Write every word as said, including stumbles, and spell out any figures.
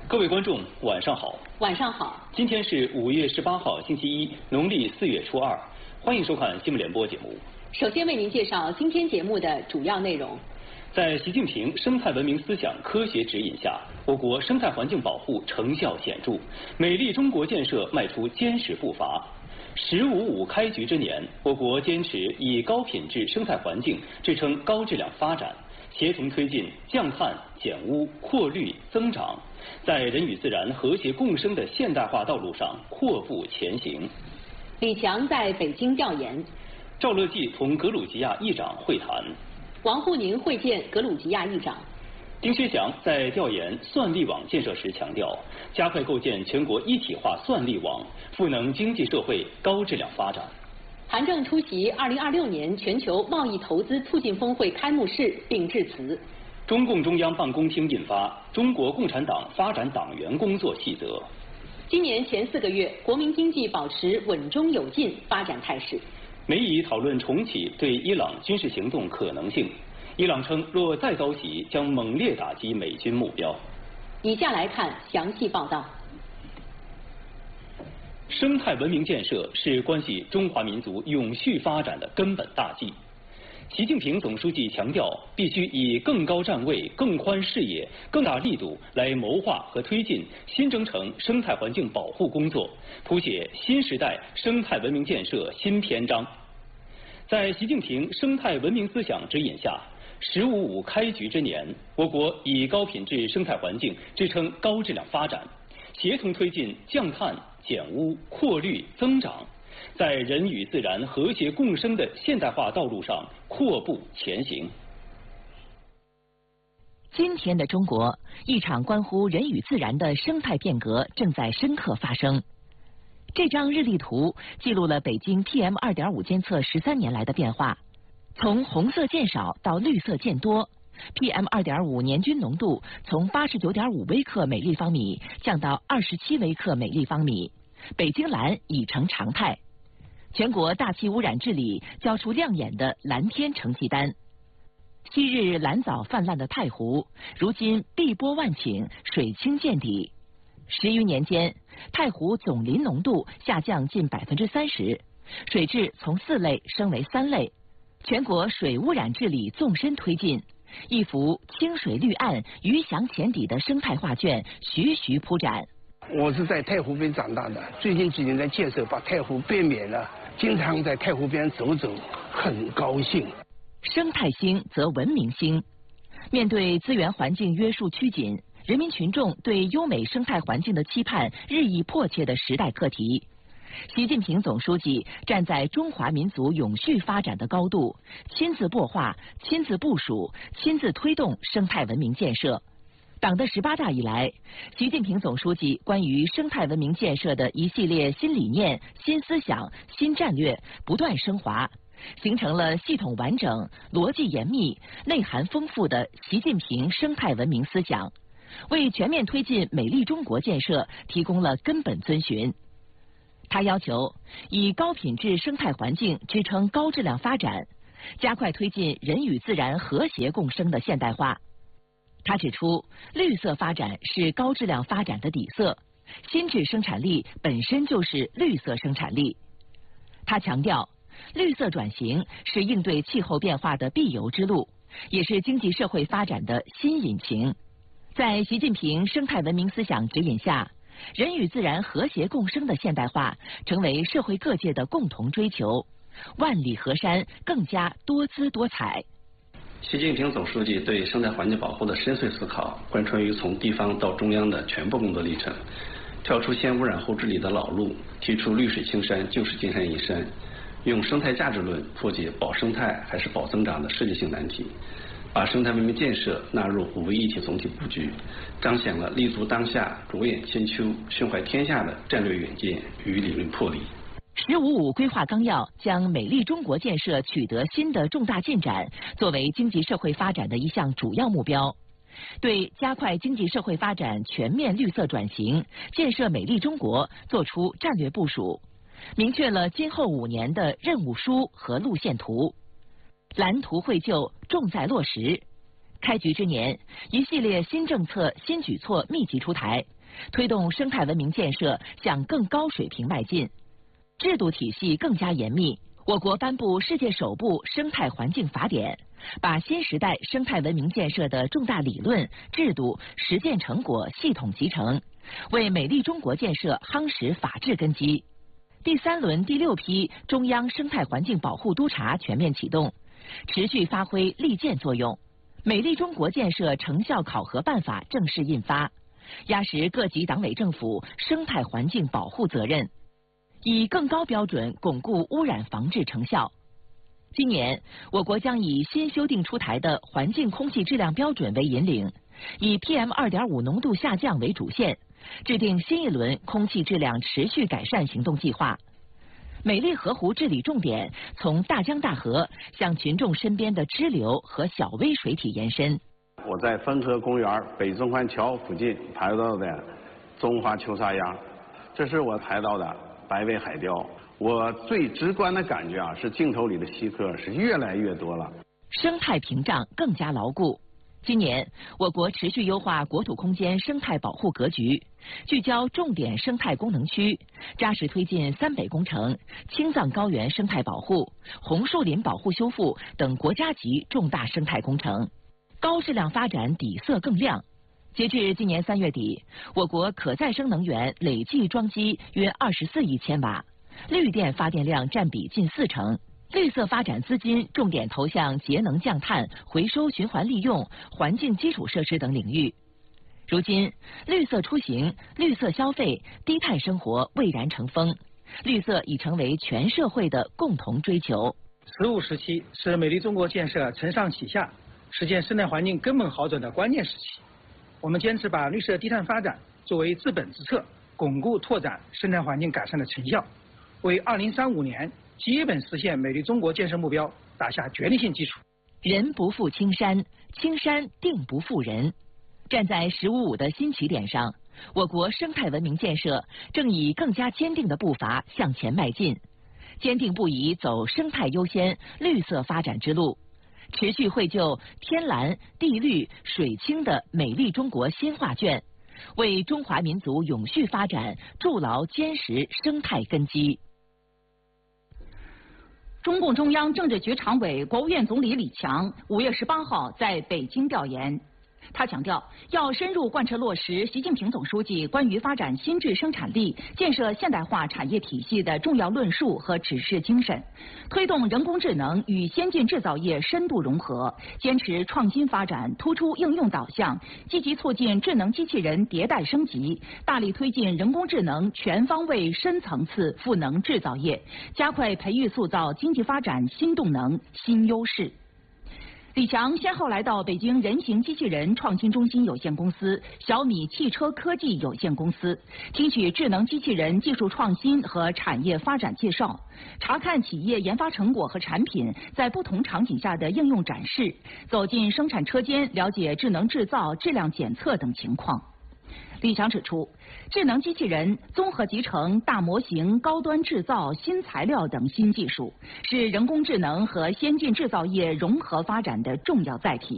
各位观众，晚上好。 晚上好。 今天是五月十八号，星期一，农历四月初二。欢迎收看新闻联播节目。 首先为您介绍今天节目的主要内容。 在习近平生态文明思想科学指引下，我国生态环境保护成效显著，美丽中国建设迈出坚实步伐。十五五开局之年，我国坚持以高品质生态环境支撑高质量发展，协同推进降碳、减污、扩绿、增长，在人与自然和谐共生的现代化道路上阔步前行。 李强在北京调研， 赵乐际同格鲁吉亚议长会谈， 王沪宁会见格鲁吉亚议长。 丁薛祥在调研算力网建设时强调，加快构建全国一体化算力网，赋能经济社会高质量发展。 韩正出席二零二六年全球贸易投资促进峰会开幕式并致辞。 中共中央办公厅印发《中国共产党发展党员工作细则》。 今年前四个月，国民经济保持稳中有进发展态势。 美以讨论重启对伊朗军事行动可能性。伊朗称，若再遭袭，将猛烈打击美军目标。 以下来看详细报道。 生态文明建设是关系中华民族永续发展的根本大计。习近平总书记强调，必须以更高站位、更宽视野、更大力度来谋划和推进新征程生态环境保护工作，谱写新时代生态文明建设新篇章。在习近平生态文明思想指引下，十五五开局之年，我国以高品质生态环境支撑高质量发展，协同推进降碳、减污、扩绿、增长，在人与自然和谐共生的现代化道路上阔步前行。 今天的中国，一场关乎人与自然的生态变革正在深刻发生。这张日历图记录了北京 P M 二点五 监测十三年来的变化，从红色渐少到绿色渐多。P M 二点五 年均浓度从八十九点五微克每立方米降到二十七微克每立方米，北京蓝已成常态。全国大气污染治理交出亮眼的蓝天成绩单。昔日蓝藻泛滥的太湖，如今碧波万顷，水清见底。十余年间，太湖总磷浓度下降近百分之三十，水质从四类升为三类。全国水污染治理纵深推进，一幅清水绿岸、鱼翔浅底的生态画卷徐徐铺展。 我是在太湖边长大的，最近几年在建设，把太湖变美了，经常在太湖边走走，很高兴。 生态兴则文明兴。面对资源环境约束趋紧，人民群众对优美生态环境的期盼日益迫切的时代课题，习近平总书记站在中华民族永续发展的高度，亲自擘画、亲自部署、亲自推动生态文明建设。党的十八大以来，习近平总书记关于生态文明建设的一系列新理念、新思想、新战略不断升华，形成了系统完整、逻辑严密、内涵丰富的习近平生态文明思想，为全面推进美丽中国建设提供了根本遵循。他要求以高品质生态环境支撑高质量发展，加快推进人与自然和谐共生的现代化。他指出，绿色发展是高质量发展的底色，新质生产力本身就是绿色生产力。他强调，绿色转型是应对气候变化的必由之路，也是经济社会发展的新引擎。在习近平生态文明思想指引下，人与自然和谐共生的现代化成为社会各界的共同追求，万里河山更加多姿多彩。 习近平总书记对生态环境保护的深邃思考，贯穿于从地方到中央的全部工作历程，跳出先污染后治理的老路，提出绿水青山就是金山银山，用生态价值论破解保生态还是保增长的世界性难题，把生态文明建设纳入五位一体总体布局，彰显了立足当下、着眼千秋、胸怀天下的战略远见与理论魄力。 十五五规划纲要将美丽中国建设取得新的重大进展作为经济社会发展的一项主要目标，对加快经济社会发展全面绿色转型、建设美丽中国作出战略部署，明确了今后五年的任务书和路线图。蓝图绘就，重在落实。开局之年，一系列新政策、新举措密集出台， 推动生态文明建设向更高水平迈进。制度体系更加严密，我国颁布世界首部生态环境法典，把新时代生态文明建设的重大理论、制度、实践成果系统集成，为美丽中国建设夯实法治根基。第三轮第六批中央生态环境保护督察全面启动，持续发挥利剑作用。美丽中国建设成效考核办法正式印发，压实各级党委政府生态环境保护责任，以更高标准巩固污染防治成效。今年，我国将以新修订出台的环境空气质量标准为引领，以 P M 二点五 浓度下降为主线，制定新一轮空气质量持续改善行动计划。美丽河湖治理重点从大江大河向群众身边的支流和小微水体延伸。 我在汾河公园北中环桥附近拍到的中华秋沙鸭，这是我拍到的白尾海雕。我最直观的感觉啊，是镜头里的稀客是越来越多了， 生态屏障更加牢固。今年，我国持续优化国土空间生态保护格局，聚焦重点生态功能区，扎实推进三北工程、青藏高原生态保护、红树林保护修复等国家级重大生态工程，高质量发展底色更亮。截至今年三月底，我国可再生能源累计装机约二十四亿千瓦，绿电发电量占比近四成。绿色发展资金重点投向节能降碳、回收循环利用、环境基础设施等领域。如今，绿色出行、绿色消费、低碳生活蔚然成风，绿色已成为全社会的共同追求。 十五时期是美丽中国建设承上启下、实现生态环境根本好转的关键时期。我们坚持把绿色低碳发展作为治本之策，巩固拓展生态环境改善的成效，为二零三五年基本实现美丽中国建设目标打下决定性基础。 人不负青山，青山定不负人。站在“十五五”的新起点上，我国生态文明建设正以更加坚定的步伐向前迈进，坚定不移走生态优先、绿色发展之路，持续绘就天蓝、地绿、水清的美丽中国新画卷，为中华民族永续发展筑牢坚实生态根基。 中共中央政治局常委、国务院总理李强五月十八号在北京调研。他强调，要深入贯彻落实习近平总书记关于发展新质生产力、建设现代化产业体系的重要论述和指示精神，推动人工智能与先进制造业深度融合，坚持创新发展，突出应用导向，积极促进智能机器人迭代升级，大力推进人工智能全方位深层次赋能制造业，加快培育塑造经济发展新动能、新优势。李强先后来到北京人形机器人创新中心有限公司、小米汽车科技有限公司，听取智能机器人技术创新和产业发展介绍，查看企业研发成果和产品在不同场景下的应用展示，走进生产车间，了解智能制造、质量检测等情况。李强指出，智能机器人、综合集成、大模型、高端制造、新材料等新技术，是人工智能和先进制造业融合发展的重要载体。